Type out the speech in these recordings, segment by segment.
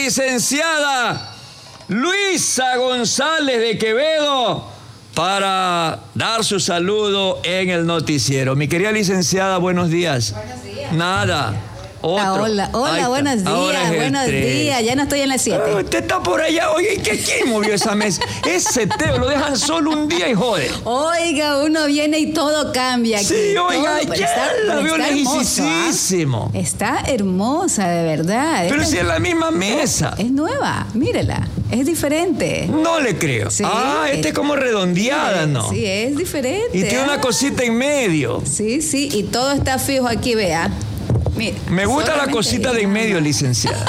licenciada Luisa González de Quevedo para dar su saludo en el noticiero. Mi querida licenciada, buenos días. Buenos días. Nada. Otro. Hola, buenos días. Ya no estoy en las 7. Usted está por allá. Oye, ¿quién movió esa mesa? Ese Teo lo dejan solo un día y jode. Oiga, uno viene y todo cambia. Sí, aquí. oiga, todo, ya la veo lejísimo. Está hermosa, de verdad. Pero si es la misma mesa. Es nueva, mírela. Es diferente. No le creo. Sí, es como redondeada, ¿no? Sí, es diferente. Y tiene una cosita en medio. Sí, y todo está fijo aquí, vea. Mira, me gusta la cosita de en medio, licenciada.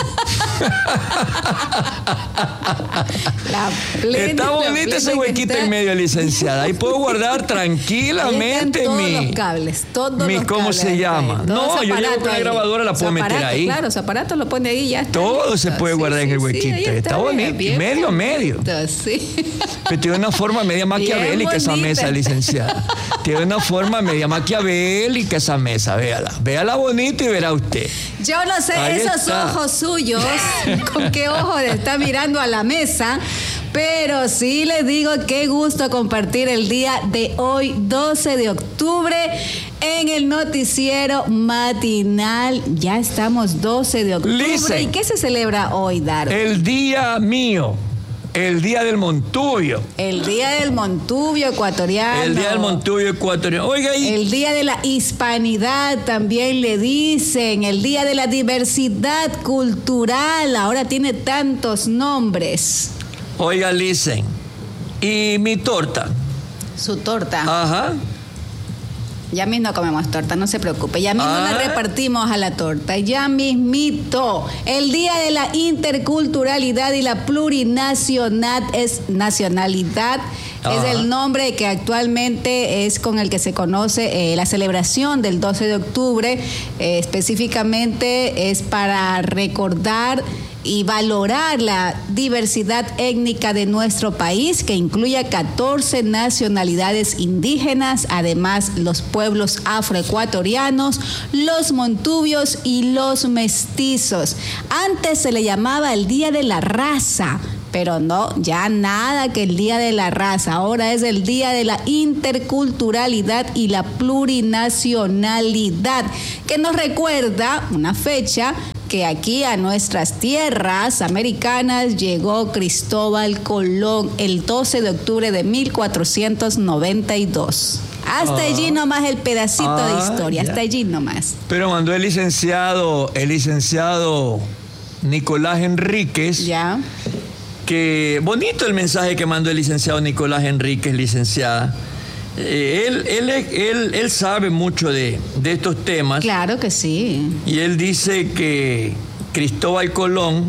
Está bonito ese huequito en medio, licenciada. Ahí puedo guardar tranquilamente los cables, ¿cómo se llama? No, yo llevo con la grabadora, la puedo meter ahí. Claro, su aparato lo pone ahí y ya está. Todo se puede guardar en el huequito. Está bonito. Medio. Sí. Pero tiene una forma media maquiavélica esa mesa, licenciada. Tiene una forma media maquiavélica esa mesa, véala. Véala bonito y verá usted. Yo no sé Ahí esos está. ojos suyos, con qué ojo está mirando a la mesa, pero sí les digo qué gusto compartir el día de hoy, 12 de octubre, en el noticiero matinal. Ya estamos 12 de octubre. Listen, ¿Y qué se celebra hoy, Daro? El día mío. El día del Montubio. El día del Montubio ecuatoriano. El día del Montubio ecuatoriano. Oiga, el día de la hispanidad también le dicen. El día de la diversidad cultural. Ahora tiene tantos nombres. Oiga, listen. ¿Y mi torta? Su torta. Ajá. Ya mismo comemos torta, no se preocupe. Ya mismo la repartimos a la torta. Ya mismito. El día de la interculturalidad y la plurinacionalidad es el nombre que actualmente es con el que se conoce la celebración del 12 de octubre. Específicamente es para recordar y valorar la diversidad étnica de nuestro país, que incluye 14 nacionalidades indígenas, además los pueblos afroecuatorianos, los montubios y los mestizos. Antes se le llamaba el Día de la Raza, pero no, ya nada que el Día de la Raza. Ahora es el Día de la Interculturalidad y la Plurinacionalidad, que nos recuerda una fecha que aquí a nuestras tierras americanas llegó Cristóbal Colón el 12 de octubre de 1492. Hasta allí nomás el pedacito de historia, hasta allí nomás. Pero mandó el licenciado Nicolás Enríquez. Ya. Que bonito el mensaje que mandó el licenciado Nicolás Enríquez, licenciada. Él sabe mucho de estos temas. Claro que sí. Y él dice que Cristóbal Colón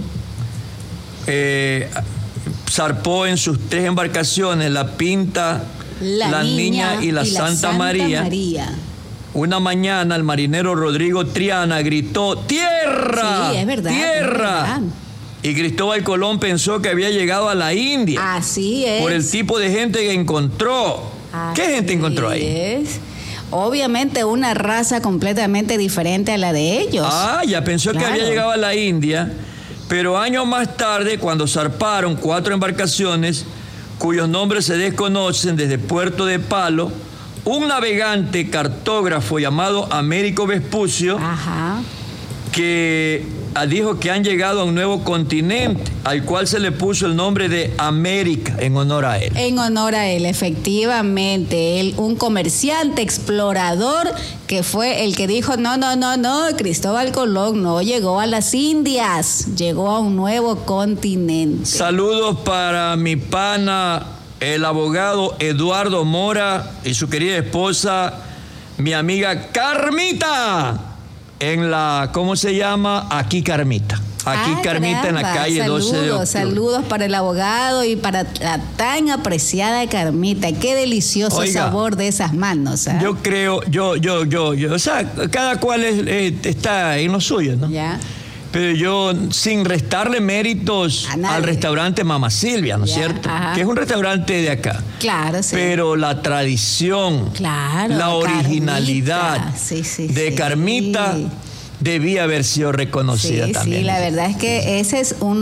zarpó en sus 3 embarcaciones, la Pinta, la Niña y la Santa María. Una mañana el marinero Rodrigo Triana gritó: ¡Tierra! Sí, es verdad. ¡Tierra! Es verdad. Y Cristóbal Colón pensó que había llegado a la India. Así es. Por el tipo de gente que encontró. ¿Qué gente encontró ahí? Obviamente una raza completamente diferente a la de ellos. Ya pensó que había llegado a la India, pero años más tarde, cuando zarparon 4 embarcaciones, cuyos nombres se desconocen desde Puerto de Palo, un navegante cartógrafo llamado Américo Vespucio, que dijo que han llegado a un nuevo continente, al cual se le puso el nombre de América en honor a él. En honor a él, efectivamente. Él, un comerciante, explorador, que fue el que dijo, no, Cristóbal Colón no llegó a las Indias, llegó a un nuevo continente. Saludos para mi pana, el abogado Eduardo Mora, y su querida esposa, mi amiga Carmita. En la, ¿cómo se llama? Aquí Carmita. Aquí Carmita, caramba, en la calle 12 de octubre. Saludos para el abogado y para la tan apreciada Carmita. Qué delicioso sabor de esas manos. Yo creo, o sea, cada cual está en lo suyo, ¿no? Ya. Pero yo, sin restarle méritos al restaurante Mama Silvia, ¿no es cierto? Que es un restaurante de acá. Claro, sí. Pero la tradición, la originalidad de Carmita debía haber sido reconocida también. Sí, la verdad es que ese es un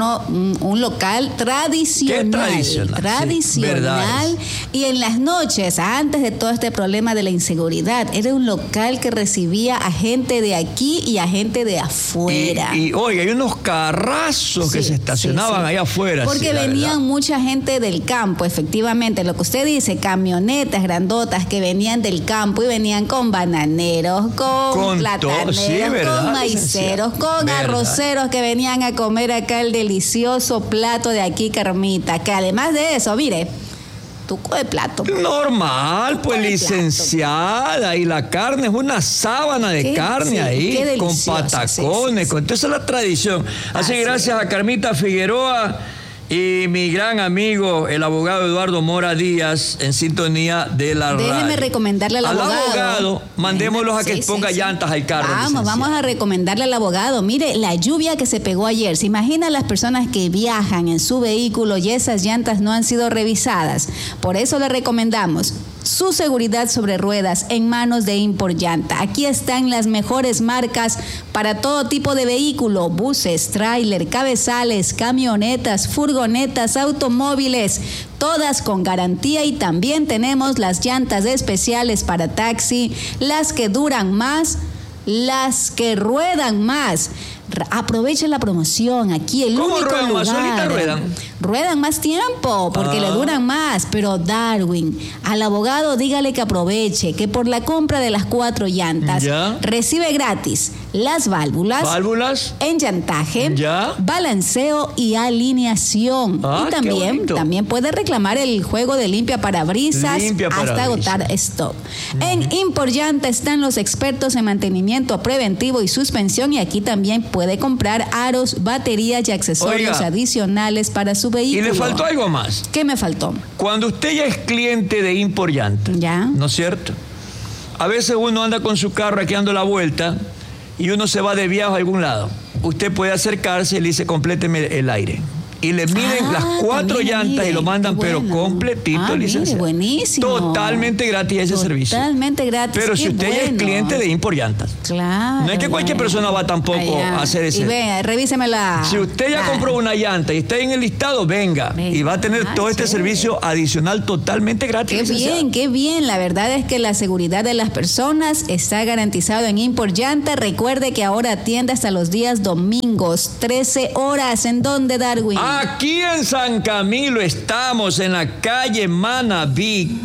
local tradicional. ¿Qué tradicional? Tradicional. Sí, y en las noches, antes de todo este problema de la inseguridad, era un local que recibía a gente de aquí y a gente de afuera. Y oiga, hay unos carrazos que se estacionaban ahí afuera. Porque venían mucha gente del campo, efectivamente, lo que usted dice, camionetas grandotas que venían del campo y venían con bananeros, con plataneros, con maiceros, con arroceros que venían a comer acá el delicioso plato de aquí, Carmita, que además de eso, mire, tuco de plato. Normal, pues licenciada, y la carne es una sábana de carne ahí, con patacones, con toda esa es la tradición. Así que gracias a Carmita Figueroa y mi gran amigo, el abogado Eduardo Mora Díaz, en sintonía de la radio. Déjeme recomendarle al abogado. Mandémoslos a que ponga llantas al carro. Vamos a recomendarle al abogado. Mire, la lluvia que se pegó ayer. ¿Se imagina las personas que viajan en su vehículo y esas llantas no han sido revisadas? Por eso le recomendamos su seguridad sobre ruedas en manos de Import Llanta. Aquí están las mejores marcas para todo tipo de vehículo: buses, tráiler, cabezales, camionetas, furgonetas, automóviles, todas con garantía, y también tenemos las llantas especiales para taxi, las que duran más, las que ruedan más. Aprovechen la promoción, aquí el único ruedan lugar. Más? ¿Solitas ruedan? Ruedan más tiempo porque le duran más, pero Darwin, al abogado dígale que aproveche, que por la compra de las 4 llantas recibe gratis las válvulas, enllantaje, balanceo y alineación. Y también puede reclamar el juego de limpia parabrisas hasta agotar stock. En Import Llanta están los expertos en mantenimiento preventivo y suspensión, y aquí también puede comprar aros, baterías y accesorios adicionales para su vehículo. Y le faltó algo más. ¿Qué me faltó? Cuando usted ya es cliente de Import Llanta, ¿no es cierto? A veces uno anda con su carro aquí dando la vuelta y uno se va de viaje a algún lado. Usted puede acercarse y le dice: compléteme el aire. Y le miden las 4 llantas y lo mandan, pero completito, licenciado. Buenísimo. Totalmente gratis ese servicio. Totalmente gratis. Pero si usted ya es cliente de Import Llantas. Claro. No es que cualquier persona va tampoco a hacer ese. Y vea, revísemela. Si usted ya compró una llanta y está en el listado, venga. Y va a tener todo este servicio adicional totalmente gratis. Qué bien. La verdad es que la seguridad de las personas está garantizado en Import Llanta. Recuerde que ahora atiende hasta los días domingos, 13 horas. ¿En dónde, Darwin? Aquí en San Camilo estamos en la calle Manaví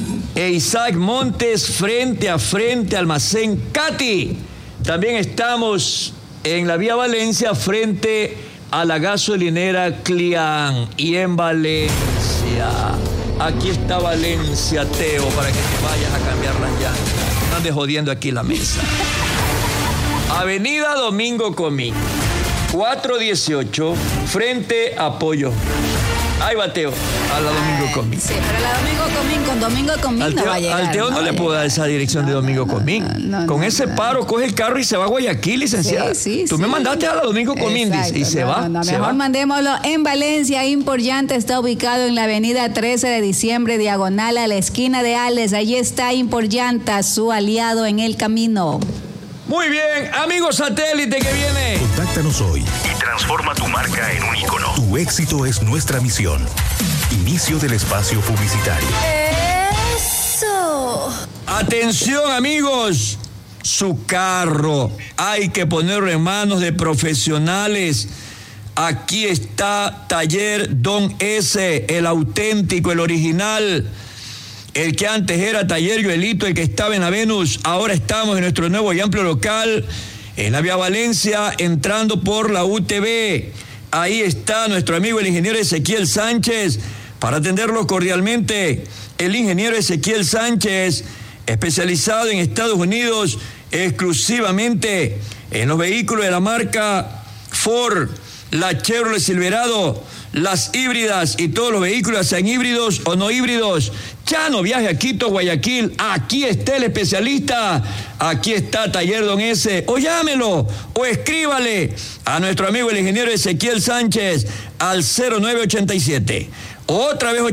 e Isaac Montes, frente a frente, Almacén Cati. También estamos en la vía Valencia, frente a la gasolinera Clián. Y en Valencia, aquí está Valencia, Teo, para que te vayas a cambiar las llantas. No andes jodiendo aquí la mesa. Avenida Domingo Comín, 418, frente a Pollo. Ahí va Teo, a la Domingo Comín. Sí, pero la Domingo Comín, con Domingo Comín no va a llegar. Al Teo no le puedo dar esa dirección de Domingo Comín. Con ese paro, coge el carro y se va a Guayaquil, licenciada. Tú me mandaste a la Domingo Comín, dice, y se va. Mejor mandémoslo en Valencia. Import Llanta está ubicado en la avenida 13 de diciembre, diagonal a la esquina de Ales. Allí está Import Llanta, su aliado en el camino. Muy bien, amigos satélite que viene. Contáctanos hoy y transforma tu marca en un ícono. Tu éxito es nuestra misión. Inicio del espacio publicitario. ¡Eso! Atención, amigos. Su carro hay que ponerlo en manos de profesionales. Aquí está Taller Don S, el auténtico, el original. El que antes era Taller Joelito, el que estaba en la Venus, ahora estamos en nuestro nuevo y amplio local, en la vía Valencia, entrando por la UTV. Ahí está nuestro amigo el ingeniero Ezequiel Sánchez, para atenderlo cordialmente. El ingeniero Ezequiel Sánchez, especializado en Estados Unidos, exclusivamente en los vehículos de la marca Ford, la Chevrolet Silverado, las híbridas y todos los vehículos, sean híbridos o no híbridos. Ya no viaje a Quito, Guayaquil. Aquí está el especialista. Aquí está Taller Don S. O llámelo o escríbale a nuestro amigo el ingeniero Ezequiel Sánchez al 0987. Otra vez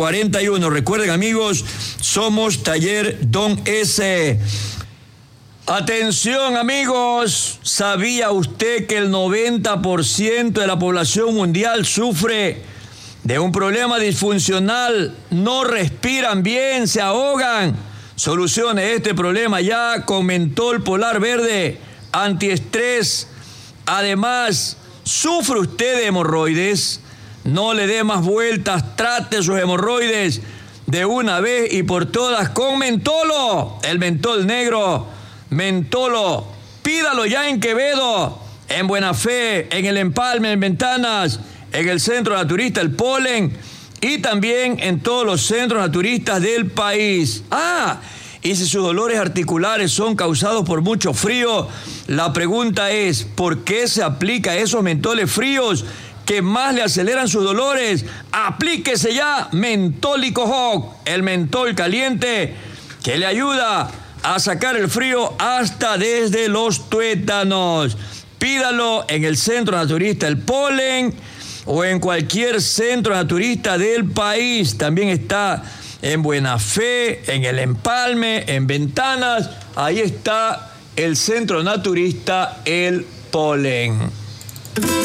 8841. Recuerden, amigos, somos Taller Don S. Atención, amigos, ¿sabía usted que el 90% de la población mundial sufre de un problema disfuncional? No respiran bien, se ahogan. Solucione este problema ya con Mentol Polar Verde, antiestrés. Además, ¿sufre usted de hemorroides? No le dé más vueltas, trate sus hemorroides de una vez y por todas con Mentolo, el mentol negro. Mentolo, pídalo ya en Quevedo, en Buena Fe, en El Empalme, en Ventanas, en el Centro Naturista El Polen y también en todos los centros naturistas del país. Y si sus dolores articulares son causados por mucho frío, la pregunta es, ¿por qué se aplica esos mentoles fríos que más le aceleran sus dolores? Aplíquese ya Mentólico Hawk, el mentol caliente que le ayuda a sacar el frío hasta desde los tuétanos. Pídalo en el Centro Naturista El Polen o en cualquier centro naturista del país. También está en Buena Fe, en El Empalme, en Ventanas. Ahí está el Centro Naturista El Polen.